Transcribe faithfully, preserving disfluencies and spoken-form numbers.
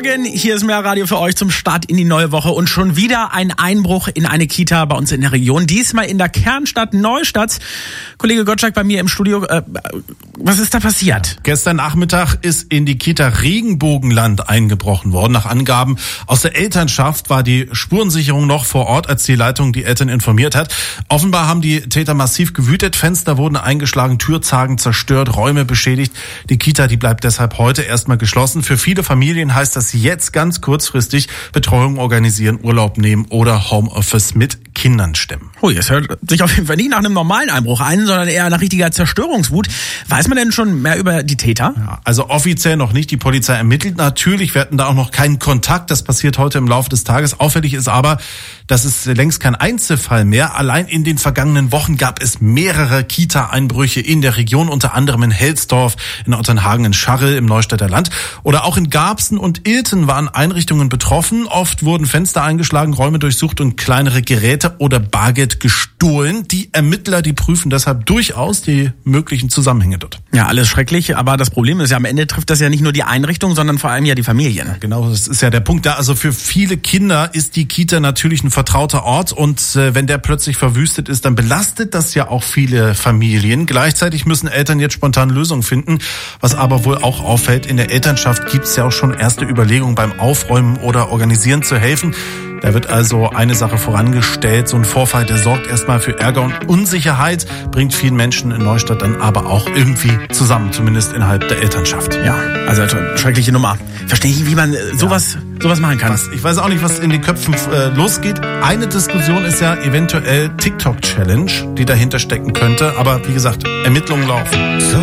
Morgen, hier ist mehr Radio für euch zum Start in die neue Woche und schon wieder ein Einbruch in eine Kita bei uns in der Region, diesmal in der Kernstadt Neustadt. Kollege Gottschalk bei mir im Studio, äh, was ist da passiert? Ja, gestern Nachmittag ist in die Kita Regenbogenland eingebrochen worden. Nach Angaben aus der Elternschaft war die Spurensicherung noch vor Ort, als die Leitung die Eltern informiert hat. Offenbar haben die Täter massiv gewütet, Fenster wurden eingeschlagen, Türzagen zerstört, Räume beschädigt. Die Kita, die bleibt deshalb heute erstmal geschlossen. Für viele Familien heißt das jetzt ganz kurzfristig Betreuung organisieren, Urlaub nehmen oder Homeoffice mit Kindern stemmen. Hui, es hört sich auf jeden Fall nicht nach einem normalen Einbruch ein, sondern eher nach richtiger Zerstörungswut. Weiß man denn schon mehr über die Täter? Ja, also offiziell noch nicht. Die Polizei ermittelt natürlich. Wir hatten da auch noch keinen Kontakt. Das passiert heute im Laufe des Tages. Auffällig ist aber, das ist längst kein Einzelfall mehr. Allein in den vergangenen Wochen gab es mehrere Kita-Einbrüche in der Region, unter anderem in Helsdorf, in Ottenhagen, in Scharrel, im Neustädter Land. Oder auch in Garbsen und Ilten waren Einrichtungen betroffen. Oft wurden Fenster eingeschlagen, Räume durchsucht und kleinere Geräte oder Bargeld gestohlen. Die Ermittler, die prüfen deshalb durchaus die möglichen Zusammenhänge dort. Ja, alles schrecklich, aber das Problem ist ja, am Ende trifft das ja nicht nur die Einrichtung, sondern vor allem ja die Familien. Ja, genau, das ist ja der Punkt da. Also für viele Kinder ist die Kita natürlich ein vertrauter Ort und äh, wenn der plötzlich verwüstet ist, dann belastet das ja auch viele Familien. Gleichzeitig müssen Eltern jetzt spontan Lösungen finden. Was aber wohl auch auffällt, in der Elternschaft gibt es ja auch schon erste Überlegungen beim Aufräumen oder Organisieren zu helfen. Da wird also eine Sache vorangestellt. So ein Vorfall, der sorgt erstmal für Ärger und Unsicherheit, bringt vielen Menschen in Neustadt dann aber auch irgendwie zusammen, zumindest innerhalb der Elternschaft. Ja, also schreckliche Nummer. Verstehe ich, wie man sowas, ja. sowas machen kann. Was, ich weiß auch nicht, was in den Köpfen äh, losgeht. Eine Diskussion ist ja eventuell TikTok-Challenge, die dahinter stecken könnte. Aber wie gesagt, Ermittlungen laufen.